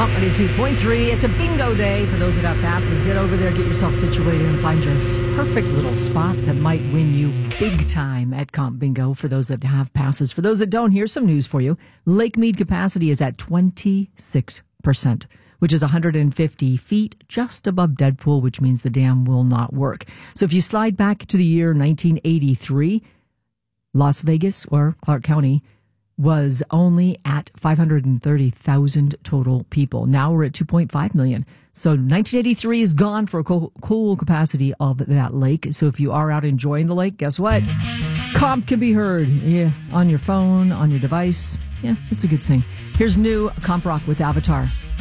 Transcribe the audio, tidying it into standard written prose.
Company 2.3. It's a bingo day for those that have passes. Get over there, get yourself situated, and find your perfect little spot that might win you big time at Comp Bingo for those that have passes. For those that don't, here's some news for you. Lake Mead capacity is at 26%, which is 150 feet just above Deadpool, which means the dam will not work. So if you slide back to the year 1983, Las Vegas or Clark County was only at 530,000 total people. Now we're at 2.5 million. So 1983 is gone for a cool capacity of that lake. So if you are out enjoying the lake, guess what? Comp can be heard on your phone, on your device. Yeah, it's a good thing. Here's new Comp Rock with Avatar.